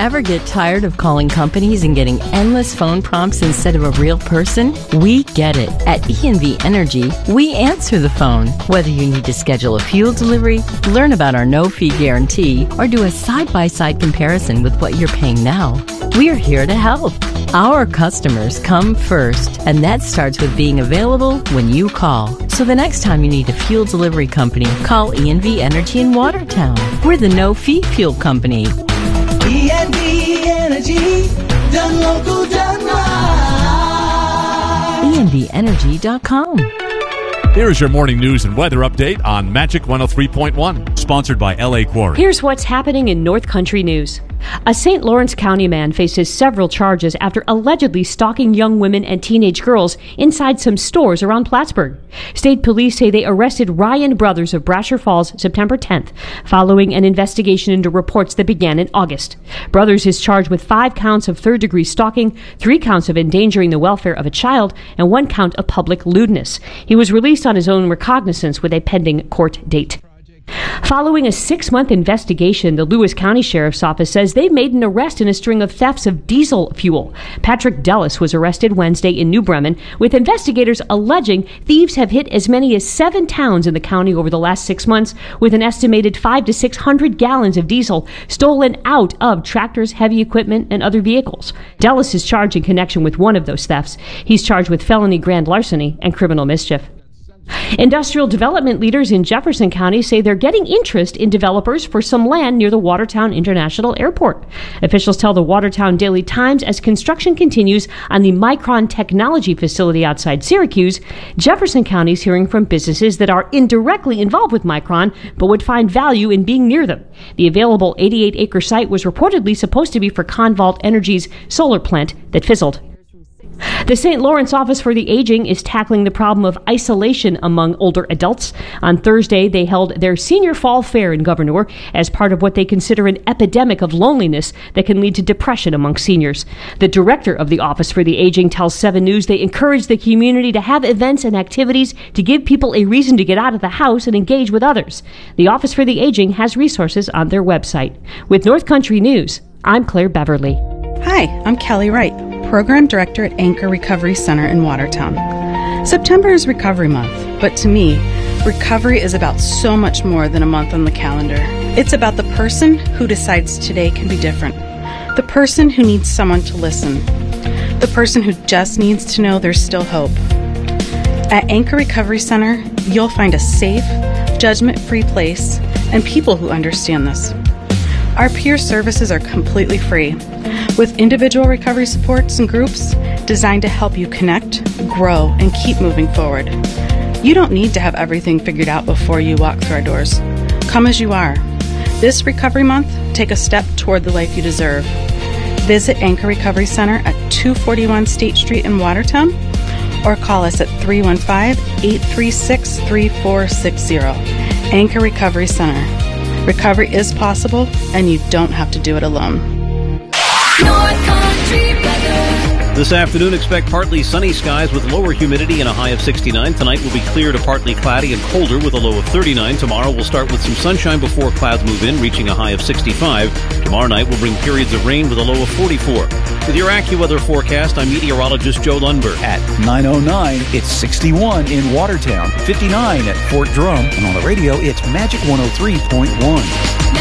Ever get tired of calling companies and getting endless phone prompts instead of a real person? We get it. At ENV Energy, we answer the phone. Whether you need to schedule a fuel delivery, learn about our no-fee guarantee, or do a side-by-side comparison with what you're paying now, we're here to help. Our customers come first, and that starts with being available when you call. So the next time you need a fuel delivery company, call ENV Energy in Watertown. We're the no-fee fuel company. ENV Energy, done local, done right. ENVEnergy.com. Here is your morning news and weather update on Magic 103.1, sponsored by LA Quarry. Here's what's happening in North Country news. A St. Lawrence County man faces several charges after allegedly stalking young women and teenage girls inside some stores around Plattsburgh. State police say they arrested Ryan Brothers of Brasher Falls September 10th, following an investigation into reports that began in August. Brothers is charged with 5 counts of third-degree stalking, 3 counts of endangering the welfare of a child, and 1 count of public lewdness. He was released on his own recognizance with a pending court date. Following a 6-month investigation, the Lewis County Sheriff's Office says they've made an arrest in a string of thefts of diesel fuel. Patrick Dellis was arrested Wednesday in New Bremen, with investigators alleging thieves have hit as many as 7 towns in the county over the last 6 months, with an estimated 500 to 600 gallons of diesel stolen out of tractors, heavy equipment, and other vehicles. Dellis is charged in connection with one of those thefts. He's charged with felony grand larceny and criminal mischief. Industrial development leaders in Jefferson County say they're getting interest in developers for some land near the Watertown International Airport. Officials tell the Watertown Daily Times as construction continues on the Micron technology facility outside Syracuse, Jefferson County is hearing from businesses that are indirectly involved with Micron but would find value in being near them. The available 88-acre site was reportedly supposed to be for Convault Energy's solar plant that fizzled. The St. Lawrence Office for the Aging is tackling the problem of isolation among older adults. On Thursday, they held their senior fall fair in Gouverneur as part of what they consider an epidemic of loneliness that can lead to depression among seniors. The director of the Office for the Aging tells 7 News they encourage the community to have events and activities to give people a reason to get out of the house and engage with others. The Office for the Aging has resources on their website. With North Country News, I'm Claire Beverly. Hi, I'm Kelly Wright, Program Director at Anchor Recovery Center in Watertown. September is Recovery Month, but to me, recovery is about so much more than a month on the calendar. It's about the person who decides today can be different, the person who needs someone to listen, the person who just needs to know there's still hope. At Anchor Recovery Center, you'll find a safe, judgment-free place and people who understand this. Our peer services are completely free, with individual recovery supports and groups designed to help you connect, grow, and keep moving forward. You don't need to have everything figured out before you walk through our doors. Come as you are. This Recovery Month, take a step toward the life you deserve. Visit Anchor Recovery Center at 241 State Street in Watertown, or call us at 315-836-3460. Anchor Recovery Center. Recovery is possible, and you don't have to do it alone. North Country weather. This afternoon, expect partly sunny skies with lower humidity and a high of 69. Tonight will be clear to partly cloudy and colder with a low of 39. Tomorrow will start with some sunshine before clouds move in, reaching a high of 65. Tomorrow night will bring periods of rain with a low of 44. With your AccuWeather forecast, I'm meteorologist Joe Lundberg. At 9:09, it's 61 in Watertown, 59 at Fort Drum, and on the radio, it's Magic 103.1.